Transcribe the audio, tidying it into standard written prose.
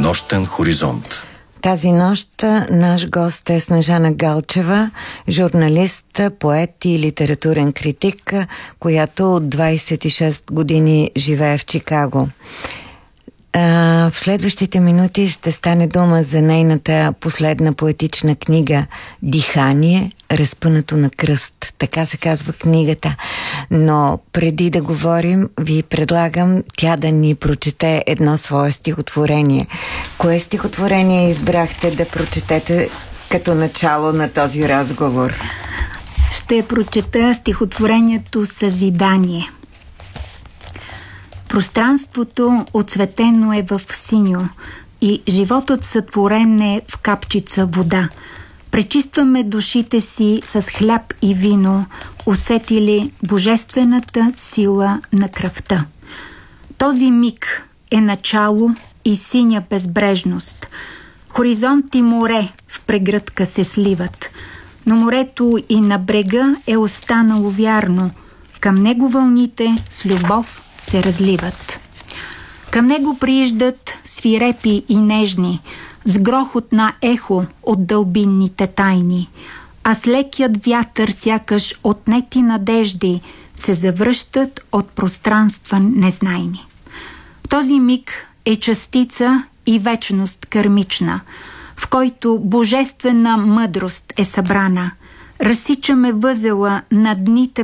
Нощен хоризонт. Тази нощ наш гост е Снежана Галчева, журналист, поет и литературен критик, която от 26 години живее в Чикаго. В следващите минути ще стане дума за нейната последна поетична книга «Дихание, разпънато на кръст». Така се казва книгата. Но преди да говорим, ви предлагам тя да ни прочете едно свое стихотворение. Кое стихотворение избрахте да прочетете като начало на този разговор? Ще прочета стихотворението «Съзидание». Пространството оцветено е в синьо и животът сътворен е в капчица вода. Пречистваме душите си с хляб и вино, усетили божествената сила на кръвта. Този миг е начало и синя безбрежност. Хоризонт и море в прегръдка се сливат, но морето и на брега е останало вярно. Към него вълните с любов се разливат. Към него прииждат свирепи и нежни, с грохот на ехо от дълбинните тайни, а с лекият вятър сякаш отнети надежди се завръщат от пространства незнайни. В този миг е частица и вечност кърмична, в който божествена мъдрост е събрана. Разсичаме възела на дните